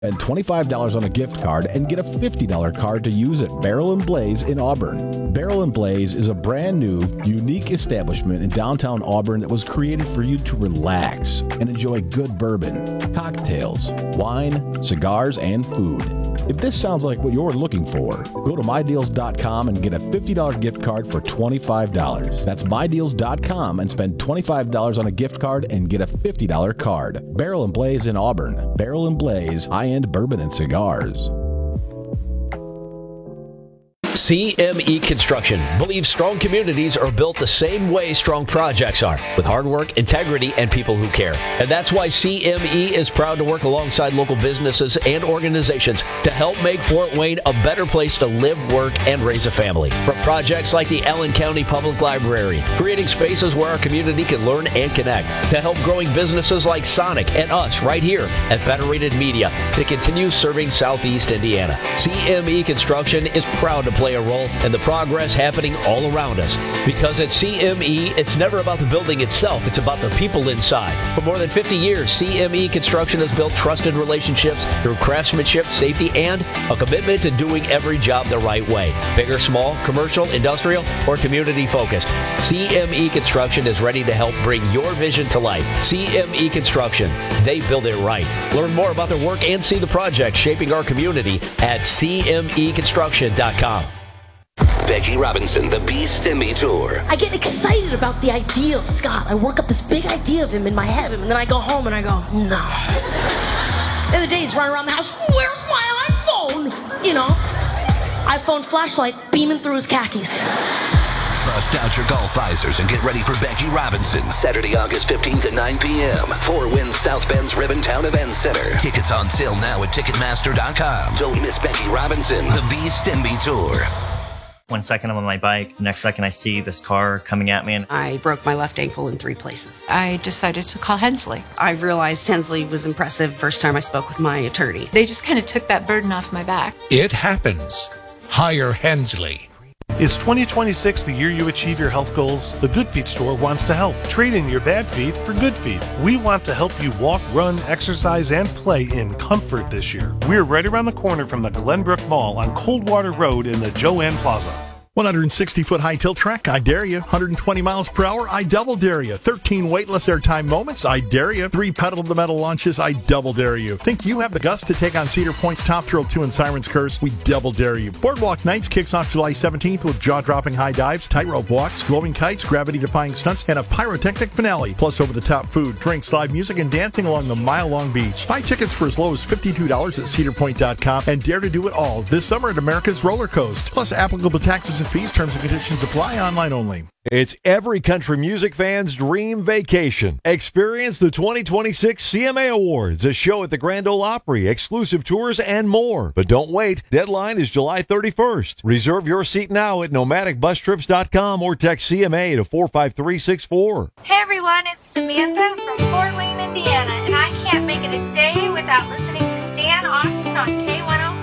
Spend $25 on a gift card and get a $50 card to use at Barrel and Blaze in Auburn. Barrel and Blaze is a brand new, unique establishment in downtown Auburn that was created for you to relax and enjoy good bourbon, cocktails, wine, cigars, and food. If this sounds like what you're looking for, go to MyDeals.com and get a $50 gift card for $25. That's MyDeals.com and spend $25 on a gift card and get a $50 card. Barrel and Blaze in Auburn. Barrel and Blaze, high-end bourbon and cigars. CME Construction believes strong communities are built the same way strong projects are, with hard work, integrity, and people who care. And that's why CME is proud to work alongside local businesses and organizations to help make Fort Wayne a better place to live, work, and raise a family. From projects like the Allen County Public Library, creating spaces where our community can learn and connect, to help growing businesses like Sonic and us right here at Federated Media to continue serving Southeast Indiana. CME Construction is proud to play a role in the progress happening all around us. Because at CME, it's never about the building itself, it's about the people inside. For more than 50 years, CME Construction has built trusted relationships through craftsmanship, safety, and a commitment to doing every job the right way. Big or small, commercial, industrial, or community focused, CME Construction is ready to help bring your vision to life. CME Construction, they build it right. Learn more about their work and see the projects shaping our community at CMEconstruction.com. Becky Robinson, the Beast Stimmy Tour. I get excited about the idea of Scott. I work up this big idea of him in my head, and then I go home and I go, no. The other day he's running around the house, where's my iPhone? You know, iPhone flashlight beaming through his khakis. Bust out your golf visors and get ready for Becky Robinson. Saturday, August 15th at 9 p.m. 4 Winds South Bend's Ribbontown Event Center. Tickets on sale now at Ticketmaster.com. Don't miss Becky Robinson, the Beast Stimmy Tour. 1 second I'm on my bike, the next second I see this car coming at me. And I broke my left ankle in 3 places. I decided to call Hensley. I realized Hensley was impressive first time I spoke with my attorney. They just kind of took that burden off my back. It happens. Hire Hensley. Is 2026 the year you achieve your health goals? The Good Feet store wants to help. Trade in your bad feet for good feet. We want to help you walk, run, exercise, and play in comfort this year. We're right around the corner from the Glenbrook Mall on Coldwater Road in the Joanne Plaza. 160-foot high tilt track, I dare you. 120 miles per hour, I double dare you. 13 weightless airtime moments, I dare you. 3 pedal-to-the-metal launches, I double dare you. Think you have the guts to take on Cedar Point's Top Thrill 2 and Siren's Curse? We double dare you. Boardwalk Nights kicks off July 17th with jaw-dropping high dives, tightrope walks, glowing kites, gravity-defying stunts, and a pyrotechnic finale. Plus over-the-top food, drinks, live music, and dancing along the mile-long beach. Buy tickets for as low as $52 at cedarpoint.com and dare to do it all this summer at America's Roller Coast. Plus applicable taxes and fees, terms and conditions apply, online only. It's every country music fan's dream vacation. Experience the 2026 CMA Awards, a show at the Grand Ole Opry, exclusive tours, and more. But don't wait. Deadline is July 31st. Reserve your seat now at nomadicbustrips.com or text CMA to 45364. Hey everyone, it's Samantha from Fort Wayne, Indiana, and I can't make it a day without listening to Dan Austin on K105.